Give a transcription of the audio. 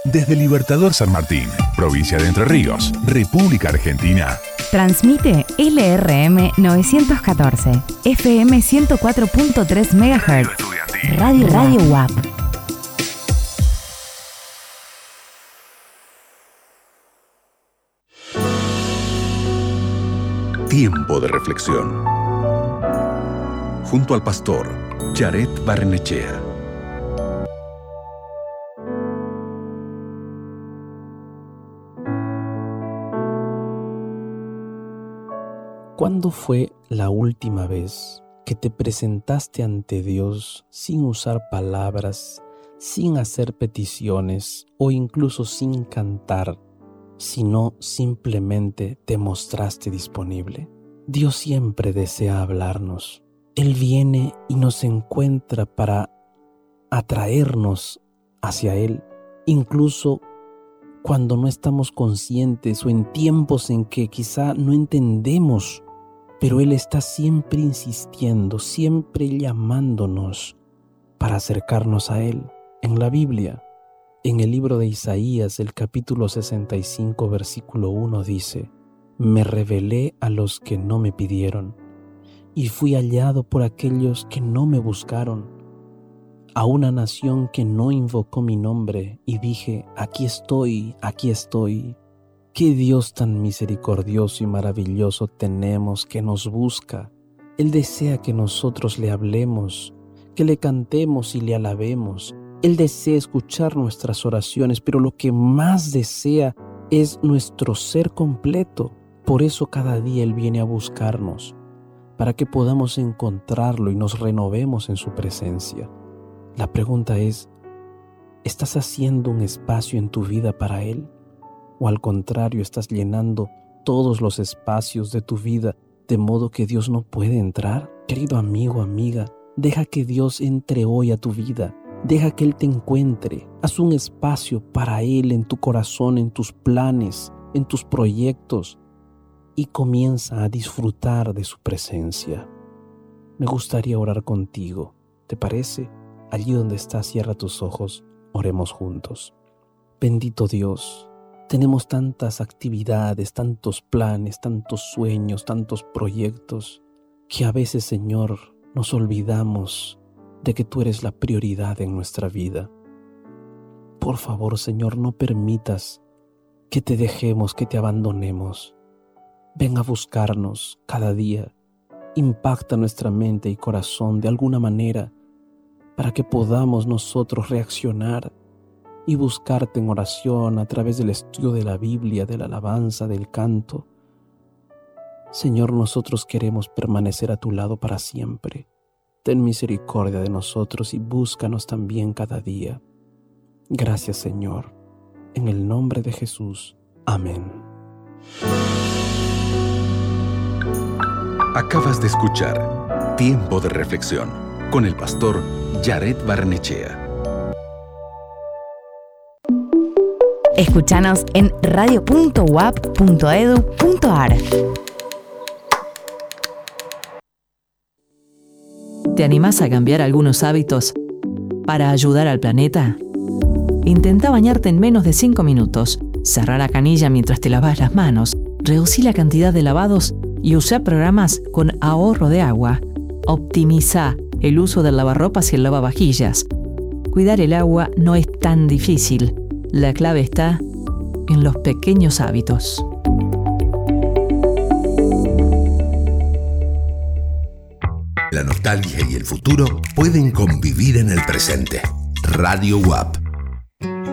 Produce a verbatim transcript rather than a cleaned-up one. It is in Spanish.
Desde Libertador San Martín, provincia de Entre Ríos, República Argentina. Transmite L R M novecientos catorce, F M ciento cuatro punto tres megahertz. Radio Radio U A P. Tiempo de reflexión. Junto al pastor Jared Barrenechea. ¿Cuándo fue la última vez que te presentaste ante Dios sin usar palabras, sin hacer peticiones o incluso sin cantar, sino simplemente te mostraste disponible? Dios siempre desea hablarnos. Él viene y nos encuentra para atraernos hacia Él, incluso cuando no estamos conscientes o en tiempos en que quizá no entendemos. Pero Él está siempre insistiendo, siempre llamándonos para acercarnos a Él. En la Biblia, en el libro de Isaías, el capítulo sesenta y cinco, versículo uno dice: «Me revelé a los que no me pidieron, y fui hallado por aquellos que no me buscaron. A una nación que no invocó mi nombre, y dije: aquí estoy, aquí estoy». Qué Dios tan misericordioso y maravilloso tenemos, que nos busca. Él desea que nosotros le hablemos, que le cantemos y le alabemos. Él desea escuchar nuestras oraciones, pero lo que más desea es nuestro ser completo. Por eso cada día Él viene a buscarnos, para que podamos encontrarlo y nos renovemos en su presencia. La pregunta es, ¿estás haciendo un espacio en tu vida para Él? ¿O al contrario, estás llenando todos los espacios de tu vida de modo que Dios no puede entrar? Querido amigo, amiga, deja que Dios entre hoy a tu vida. Deja que Él te encuentre. Haz un espacio para Él en tu corazón, en tus planes, en tus proyectos, y comienza a disfrutar de su presencia. Me gustaría orar contigo. ¿Te parece? Allí donde estás, cierra tus ojos. Oremos juntos. Bendito Dios, tenemos tantas actividades, tantos planes, tantos sueños, tantos proyectos, que a veces, Señor, nos olvidamos de que tú eres la prioridad en nuestra vida. Por favor, Señor, no permitas que te dejemos, que te abandonemos. Ven a buscarnos cada día. Impacta nuestra mente y corazón de alguna manera para que podamos nosotros reaccionar y buscarte en oración a través del estudio de la Biblia, de la alabanza, del canto. Señor, nosotros queremos permanecer a tu lado para siempre. Ten misericordia de nosotros y búscanos también cada día. Gracias, Señor. En el nombre de Jesús. Amén. Acabas de escuchar Tiempo de Reflexión con el pastor Jared Barrenechea. Escúchanos en radio punto u a p punto e d u punto a r. ¿Te animás a cambiar algunos hábitos para ayudar al planeta? Intenta bañarte en menos de cinco minutos, cerrá la canilla mientras te lavas las manos, reducí la cantidad de lavados y usa programas con ahorro de agua. Optimiza el uso del lavarropas y el lavavajillas. Cuidar el agua no es tan difícil. La clave está en los pequeños hábitos. La nostalgia y el futuro pueden convivir en el presente. Radio U A P.